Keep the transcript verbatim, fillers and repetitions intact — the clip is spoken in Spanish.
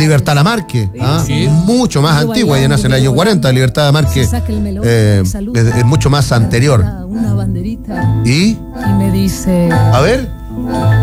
Libertad Lamarque, ¿ah? Sí. Mucho más antigua, ya nace en el año cuarenta. Libertad Lamarque eh, es, es mucho más anterior. Una banderita ¿Y? y me dice... A ver.